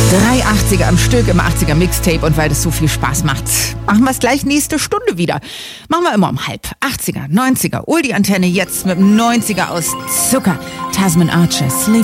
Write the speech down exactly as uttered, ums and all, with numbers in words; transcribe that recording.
Drei achtziger am Stück im achtziger Mixtape, und weil das so viel Spaß macht, machen wir es gleich nächste Stunde wieder. Machen wir immer um halb. achtziger, neunziger, Oldie Antenne jetzt mit dem neunziger aus Zucker. Tasman Archer, Sleep.